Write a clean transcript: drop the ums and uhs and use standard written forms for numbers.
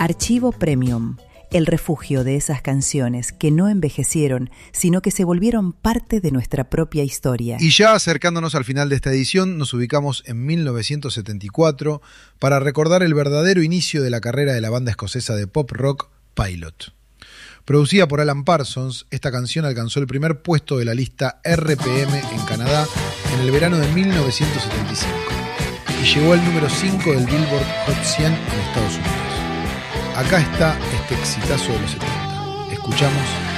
Archivo Premium, el refugio de esas canciones que no envejecieron, sino que se volvieron parte de nuestra propia historia. Y ya acercándonos al final de esta edición, nos ubicamos en 1974 para recordar el verdadero inicio de la carrera de la banda escocesa de pop rock Pilot. Producida por Alan Parsons, esta canción alcanzó el primer puesto de la lista RPM en Canadá en el verano de 1975 y llegó al número 5 del Billboard Hot 100 en Estados Unidos. Acá está este exitazo de los 70. Escuchamos